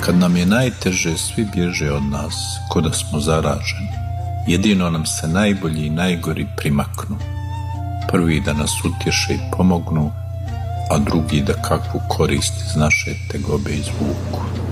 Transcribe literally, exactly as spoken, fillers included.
Kad nam je najteže, svi bježe od nas, ko da smo zaraženi. Jedino nam se najbolji i najgori primaknu. Prvi da nas utješe i pomognu, a drugi da kakvu korist iz naše tegobe izvuku.